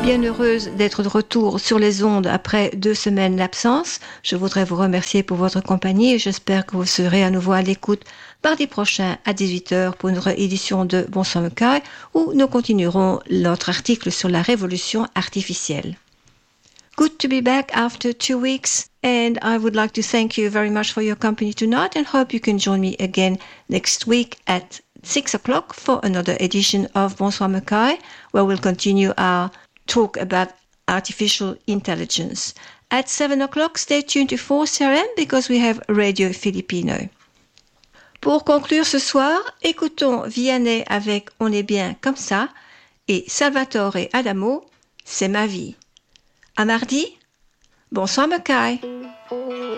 Bien heureuse d'être de retour sur les ondes après 2 semaines d'absence. Je voudrais vous remercier pour votre compagnie et j'espère que vous serez à nouveau à l'écoute mardi prochain à 18h pour une réédition de Bonsoir Mekai où nous continuerons notre article sur la révolution artificielle. Good to be back after 2 weeks, and I would like to thank you very much for your company tonight and hope you can join me again next week at 6 o'clock for another edition of Bonsoir Mekai, where we'll continue our talk about artificial intelligence. At 7 o'clock, stay tuned to 4CRM because we have Radio Filipino. Pour conclure ce soir, écoutons Vianney avec On est bien comme ça et Salvatore Adamo, C'est ma vie. À mardi, bonsoir Mekai.